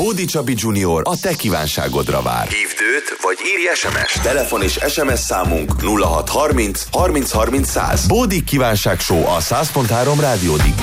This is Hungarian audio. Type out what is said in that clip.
Bódi Csabi Junior a te kívánságodra vár. Hívd őt, vagy írj SMS-t. Telefon és SMS számunk 0630 30 30 100. Bódi kívánság show a 100.3 Rádió